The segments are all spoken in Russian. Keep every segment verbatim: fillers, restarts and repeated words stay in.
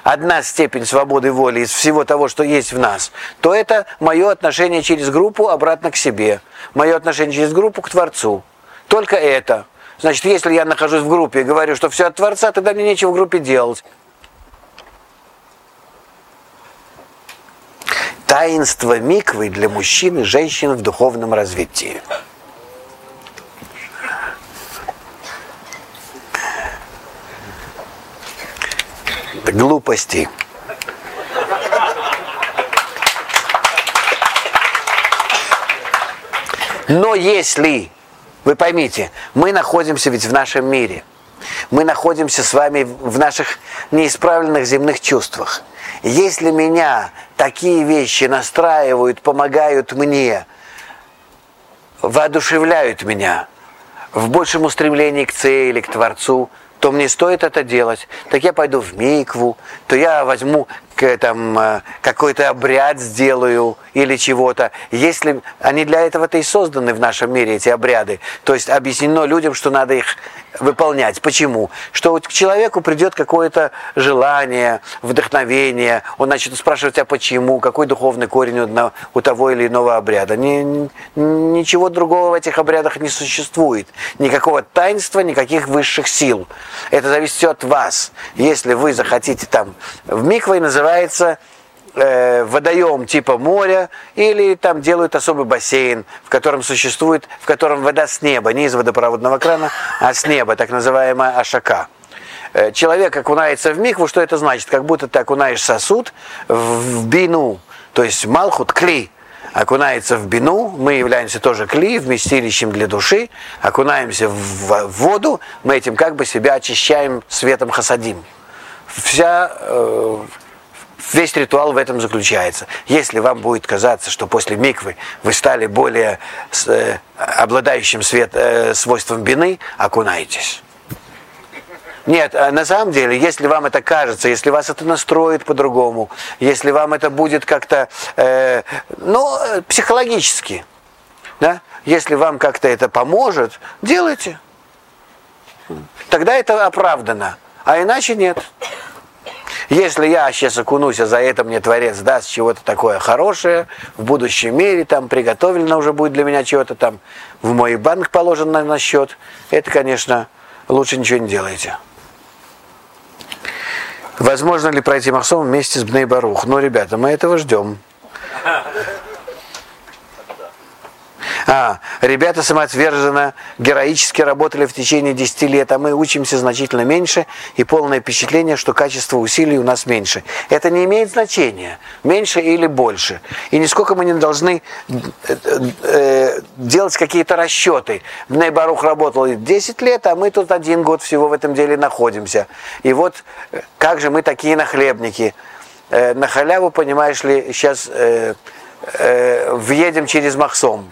одна степень свободы воли из всего того, что есть в нас, то это мое отношение через группу обратно к себе. Мое отношение через группу к Творцу. Только это. Значит, если я нахожусь в группе и говорю, что все от Творца, тогда мне нечего в группе делать. Таинство миквы для мужчин и женщин в духовном развитии. Глупости. Но если, вы поймите, мы находимся ведь в нашем мире, мы находимся с вами в наших неисправленных земных чувствах. Если меня такие вещи настраивают, помогают мне, воодушевляют меня в большем устремлении к цели, к Творцу, то мне стоит это делать. Так я пойду в микву, то я возьму там, какой-то обряд сделаю или чего-то. Если они для этого-то и созданы в нашем мире, эти обряды, то есть объяснено людям, что надо их выполнять. Почему? Что вот к человеку придет какое-то желание, вдохновение, он начнет спрашивать, а почему, какой духовный корень у, одного, у того или иного обряда. Ни, ничего другого в этих обрядах не существует. Никакого таинства, никаких высших сил. Это зависит все от вас. Если вы захотите там в микве, называется э, водоем типа моря, или там делают особый бассейн, в котором существует, в котором вода с неба, не из водопроводного крана, а с неба, так называемая ашака. Э, человек окунается в микву, что это значит? Как будто ты окунаешь сосуд в, в бину, то есть малхут, кли, окунается в бину, мы являемся тоже кли, вместилищем для души, окунаемся в, в воду, мы этим как бы себя очищаем светом хасадим. Вся... Э, Весь ритуал в этом заключается. Если вам будет казаться, что после миквы вы стали более э, обладающим свет, э, свойством бины, окунайтесь. Нет, на самом деле, если вам это кажется, если вас это настроит по-другому, если вам это будет как-то, э, ну, психологически, да? Если вам как-то это поможет, делайте. Тогда это оправдано, а иначе нет. Если я сейчас окунусь, а за это мне Творец даст чего-то такое хорошее, в будущем мире там приготовлено уже будет для меня чего-то там, в мой банк положено на счет, это, конечно, лучше ничего не делайте. Возможно ли пройти Махсом вместе с Бней Барух? Ну, ребята, мы этого ждем. А, ребята самоотверженно, героически работали в течение десяти лет, а мы учимся значительно меньше, и полное впечатление, что качество усилий у нас меньше. Это не имеет значения, меньше или больше. И нисколько мы не должны э, э, делать какие-то расчеты. Бней Барух работал десять лет, а мы тут один год всего в этом деле находимся. И вот как же мы такие нахлебники. Э, на халяву, понимаешь ли, сейчас э, э, въедем через Махсом.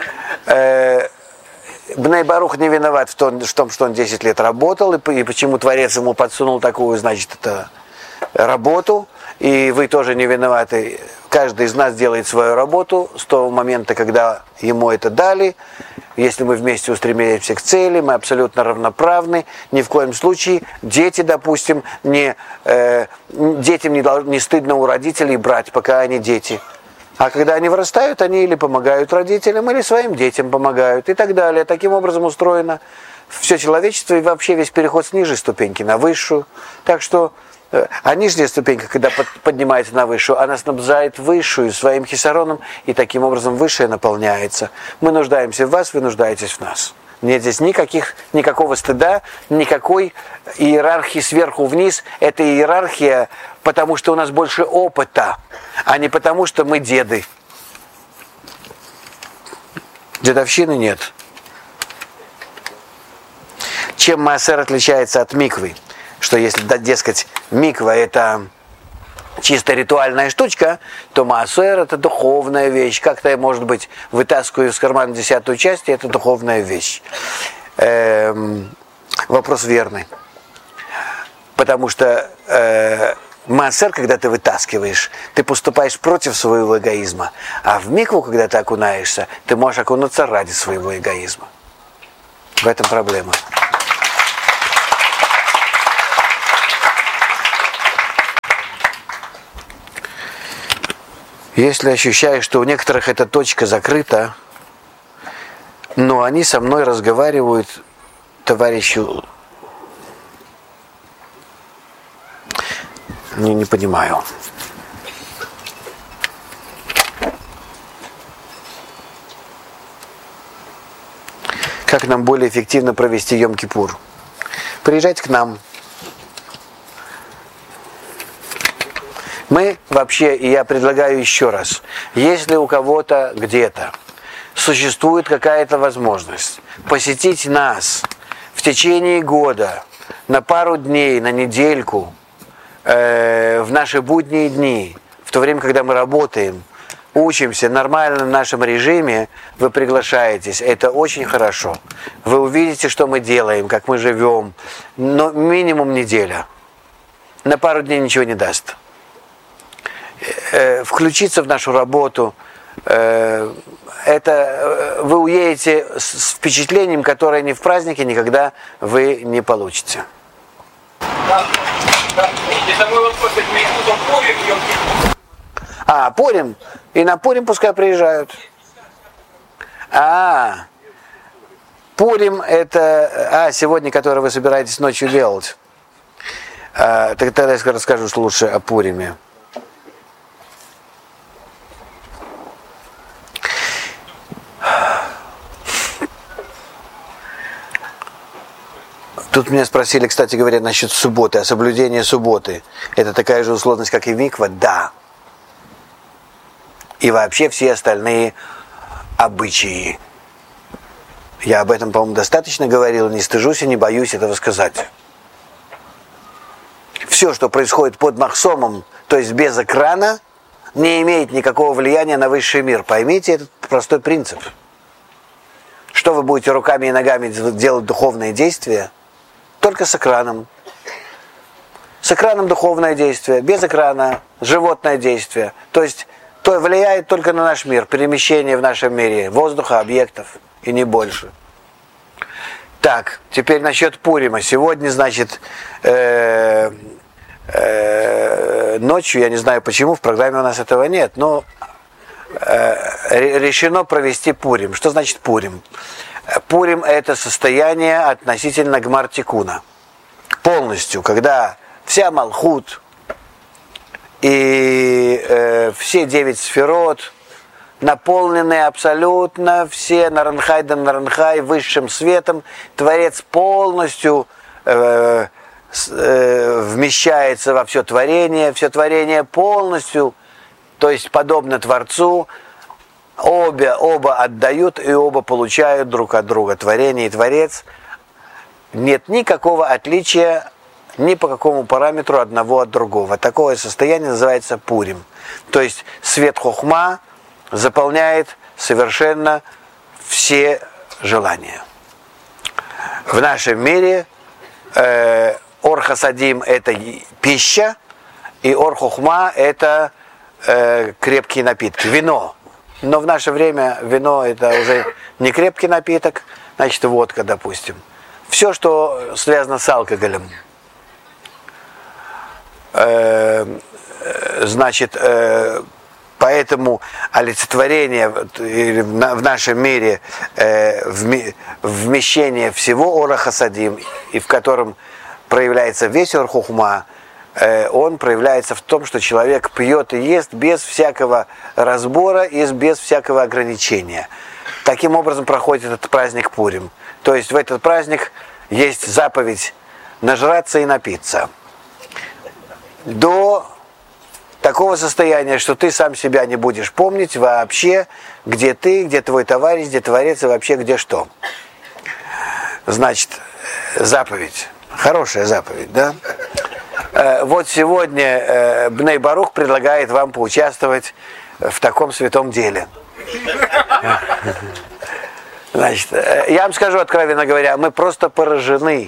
Бней Барух не виноват в том, что он десять лет работал, и почему Творец ему подсунул такую, значит, это, работу, и вы тоже не виноваты. Каждый из нас делает свою работу с того момента, когда ему это дали. Если мы вместе устремляемся к цели, мы абсолютно равноправны. Ни в коем случае дети, допустим, не, э, детям не, не стыдно у родителей брать, пока они дети. А когда они вырастают, они или помогают родителям, или своим детям помогают, и так далее. Таким образом устроено все человечество и вообще весь переход с нижней ступеньки на высшую. Так что, а нижняя ступенька, когда поднимается на высшую, она снабжает высшую своим хисароном, и таким образом высшая наполняется. Мы нуждаемся в вас, вы нуждаетесь в нас. Нет здесь никаких, никакого стыда, никакой иерархии сверху вниз. Это иерархия, потому что у нас больше опыта, а не потому что мы деды. Дедовщины нет. Чем маасер отличается от миквы? Что если, да, дескать, миква это чисто ритуальная штучка, то маасер это духовная вещь. Как-то я, может быть, вытаскиваю из кармана десятую часть, и это духовная вещь. Эм, вопрос верный. Потому что э, маасер, когда ты вытаскиваешь, ты поступаешь против своего эгоизма. А в микву, когда ты окунаешься, ты можешь окунуться ради своего эгоизма. В этом проблема. Если ощущаешь, что у некоторых эта точка закрыта, но они со мной разговаривают, товарищу, не, не понимаю. Как нам более эффективно провести Йом-Кипур? Приезжайте к нам. Мы вообще, и я предлагаю еще раз, если у кого-то где-то существует какая-то возможность посетить нас в течение года на пару дней, на недельку, э, в наши будние дни, в то время, когда мы работаем, учимся нормально в нашем режиме, вы приглашаетесь. Это очень хорошо. Вы увидите, что мы делаем, как мы живем. Но минимум неделя. На пару дней ничего не даст. Включиться в нашу работу, это вы уедете с впечатлением, которое ни в празднике никогда вы не получите. Да, да. Это мой вопрос, это мы тут Пурим, Йом-Кипур. А, Пурим. И на Пурим пускай приезжают. А, Пурим это... А, сегодня, который вы собираетесь ночью делать. А, тогда я расскажу лучше о Пуриме. Тут меня спросили, кстати говоря, насчет субботы, о соблюдении субботы. Это такая же условность, как и миква? Да. И вообще все остальные обычаи. Я об этом, по-моему, достаточно говорил, не стыжусь и не боюсь этого сказать. Все, что происходит под махсомом, то есть без экрана, не имеет никакого влияния на высший мир. Поймите этот простой принцип. Что вы будете руками и ногами делать духовные действия? Только с экраном. С экраном духовное действие, без экрана животное действие. То есть, то влияет только на наш мир, перемещение в нашем мире, воздуха, объектов, и не больше. Так, теперь насчет Пурима. Сегодня, значит, э, э, ночью, я не знаю почему, в программе у нас этого нет, но э, решено провести Пурим. Что значит Пурим? Пурим – это состояние относительно Гмар Тикуна. Полностью, когда вся Малхут и э, все девять сферот наполнены абсолютно, все Наранхай да Наранхай высшим светом, Творец полностью э, э, вмещается во все творение, все творение полностью, то есть подобно Творцу, Обе, оба отдают и оба получают друг от друга. Творение и Творец. Нет никакого отличия ни по какому параметру одного от другого. Такое состояние называется Пурим. То есть свет Хохма заполняет совершенно все желания. В нашем мире э, Ор Хасадим – это пища, и Ор Хохма – это э, крепкие напитки, вино. Но в наше время вино это уже не крепкий напиток, значит водка, допустим. Все, что связано с алкоголем. Э, значит, э, поэтому олицетворение в нашем мире, э, вмещение всего Ора Хасадим, и в котором проявляется весь Ор Хохма, он проявляется в том, что человек пьет и ест без всякого разбора и без всякого ограничения. Таким образом проходит этот праздник Пурим. То есть в этот праздник есть заповедь нажраться и напиться. До такого состояния, что ты сам себя не будешь помнить вообще, где ты, где твой товарищ, где Творец и вообще где что. Значит, заповедь. Хорошая заповедь, да? Вот сегодня Бней Барух предлагает вам поучаствовать в таком святом деле. Значит, я вам скажу откровенно говоря, мы просто поражены,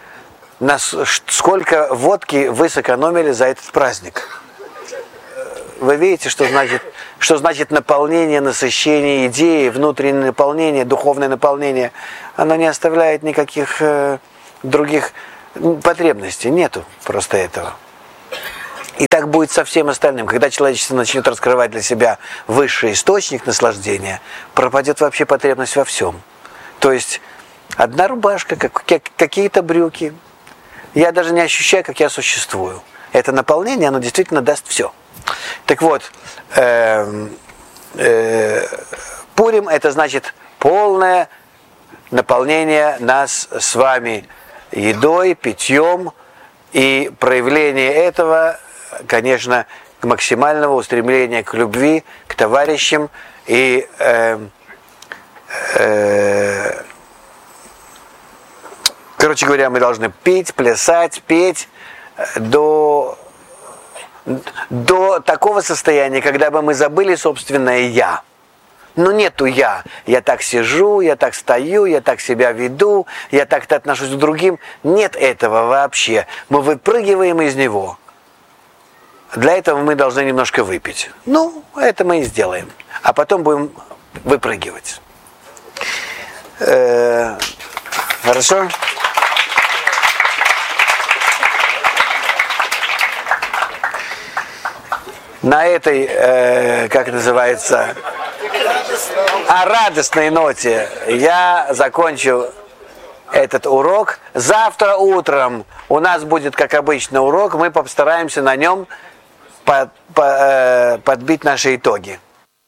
сколько водки вы сэкономили за этот праздник. Вы видите, что значит, что значит наполнение, насыщение идеи, внутреннее наполнение, духовное наполнение. Оно не оставляет никаких э, других потребностей, нету просто этого. И так будет со всем остальным. Когда человечество начнет раскрывать для себя высший источник наслаждения, пропадет вообще потребность во всем. То есть одна рубашка, как, какие-то брюки. Я даже не ощущаю, как я существую. Это наполнение, оно действительно даст все. Так вот, э, э, Пурим – это значит полное наполнение нас с вами едой, питьем, и проявление этого, конечно, к максимального устремления к любви, к товарищам и э, э, короче говоря, мы должны пить, плясать, петь до, до такого состояния, когда бы мы забыли собственное «я». Но нету «я». Я так сижу, я так стою, я так себя веду, я так-то отношусь к другим. Нет этого вообще. Мы выпрыгиваем из него. Для этого мы должны немножко выпить. Ну, это мы и сделаем. А потом будем выпрыгивать. Э-э- хорошо? На этой, э, как называется, о радостной ноте я закончу этот урок. Завтра утром у нас будет, как обычно, урок. Мы постараемся на нем под, по, э, подбить наши итоги.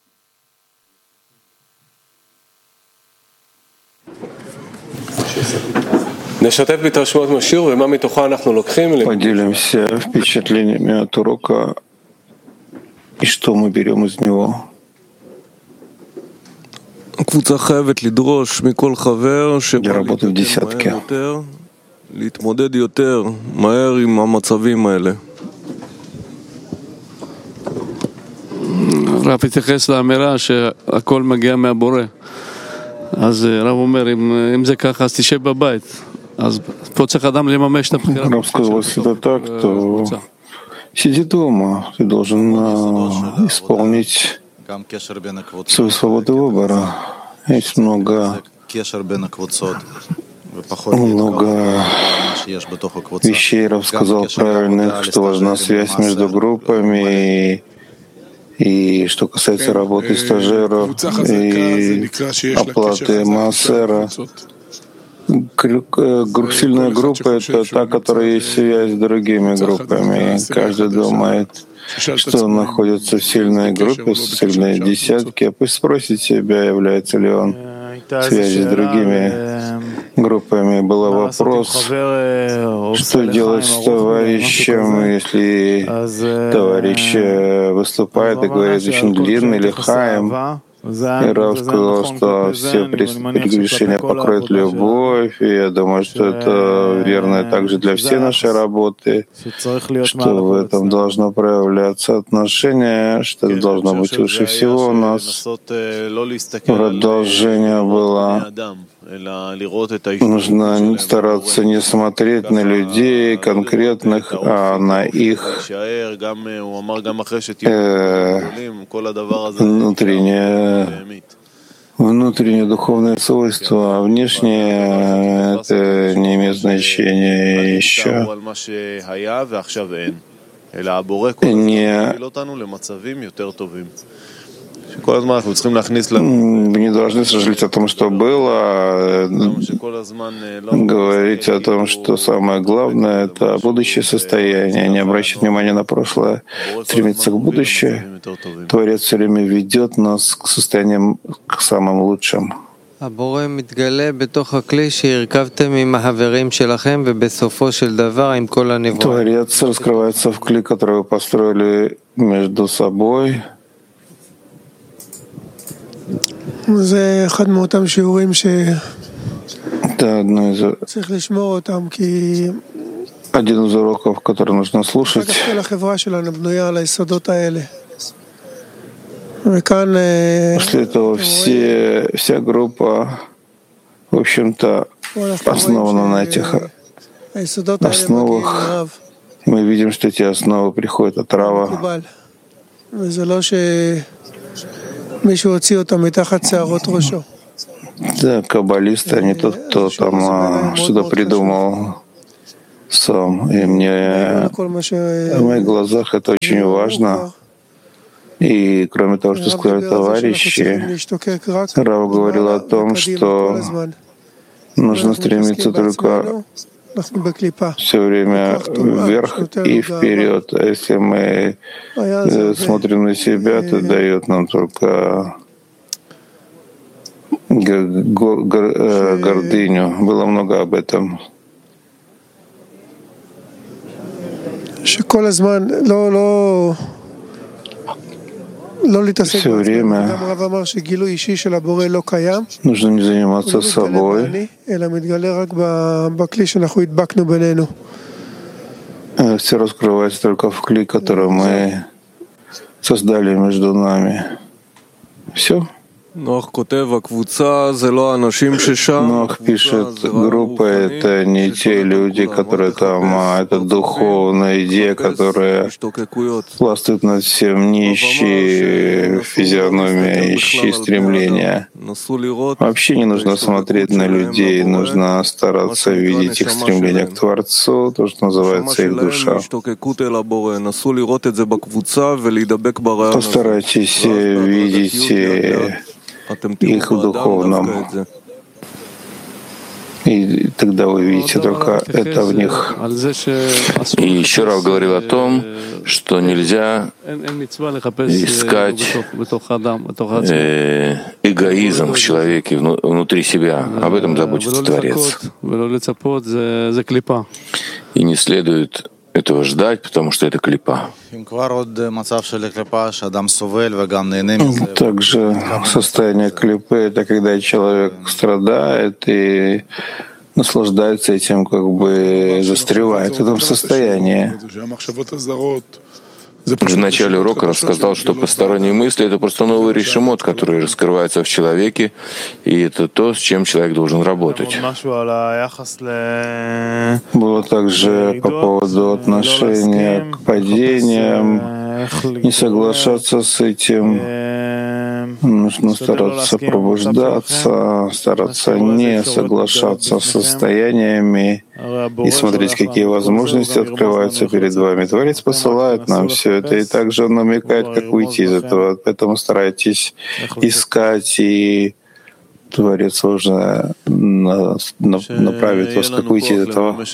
Поделимся впечатлениями от урока и что мы берем из него. Я работаю в десятке. רב התייחס לאמירה שהכל מגיע מהבורא. אז רב אומר, אם זה ככה, אז תשב בבית. אז פה צריך אדם לממש את הבחירה. Раб сказал, если это так, то сиди дома. Ты должен uh, исполнить свою свободу выбора. Есть много, много вещей, Рав сказал правильных, что важна связь между группами, и, и что касается работы стажеров и оплаты маасера. Сильная группа — это та, которая есть связь с другими группами. Каждый думает, что он находится в сильной группе, в сильной десятке. Пусть спросит себя, является ли он в связи с другими группами. Был вопрос, что делать с товарищем, если товарищ выступает и говорит очень длинный или хаим. И Рав сказал, что все прегрешения покроет любовь, и я думаю, что это верно также для всей нашей работы, что в этом должно проявляться отношение, что это должно быть выше всего у нас. Продолжение было: нужно стараться не смотреть на людей конкретных, а на их э, внутреннее внутреннее духовное свойство, а внешнее это не имеет значения еще. Не Мы не должны сожалеть о том, что было, говорить о том, что самое главное — это будущее состояние, не обращать внимания на прошлое, стремиться к будущему. Творец все время ведет нас к состояниям, к самым лучшим. Творец раскрывается в клей, который вы построили между собой. זה אחד מאותם שיעורים שצריך לשמור אותם, כי один из уроков, который нужно слушать. כל החברה שלנו בנויה על היסודות האלה. וכאן после этого все, вся группа, в общем-то, основана на этих основах. Мы видим, что эти основы приходят от Рава. Да, каббалист, а не тот, кто там что-то придумал сам. И мне в моих глазах это очень важно. И кроме того, что сказали товарищи, Рав говорил о том, что нужно стремиться только все время вверх и вперед. А если мы смотрим на себя, то дает нам только гордыню. Было много об этом. Все время нужно не заниматься собой. Все раскрывается только в кли, который мы создали между нами. Все. Нох пишет, группа — это не те люди, которые там, а это духовная идея, которая властвует над всем, нищие физиономия, ищи стремления. Вообще не нужно смотреть на людей, нужно стараться видеть их стремление к Творцу, то, что называется их душа. Постарайтесь видеть их в духовном. И тогда вы видите только это в них. И еще Рав говорил о том, что нельзя искать э, эгоизм в человеке внутри себя. Об этом заботится Творец. И не следует этого ждать, потому что это клипа. Также состояние клипы — это когда человек страдает и наслаждается этим, как бы застревает в этом состоянии. В начале урока рассказал, что посторонние мысли — это просто новый решимот, который раскрывается в человеке, и это то, с чем человек должен работать. Было также по поводу отношения к падениям, не соглашаться с этим. Нужно стараться пробуждаться, стараться не соглашаться с состояниями и смотреть, какие возможности открываются перед вами. Творец посылает нам все это, и также он намекает, как выйти из этого. Поэтому старайтесь искать, и Творец должен направить вас, как выйти из этого.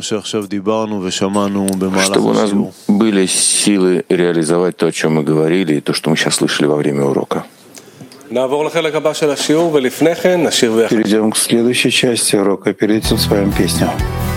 Чтобы у нас были силы реализовать то, о чем мы говорили, и то, что мы сейчас слышали во время урока. Перейдем к следующей части урока. Перед этим споем песню.